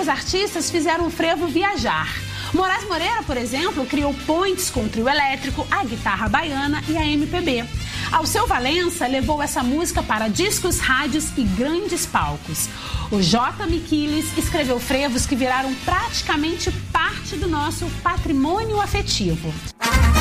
Outros artistas fizeram o frevo viajar. Moraes Moreira, por exemplo, criou pontes com o trio elétrico, a guitarra baiana e a MPB. Alceu Valença levou essa música para discos, rádios e grandes palcos. O J. Miquiles escreveu frevos que viraram praticamente parte do nosso patrimônio afetivo.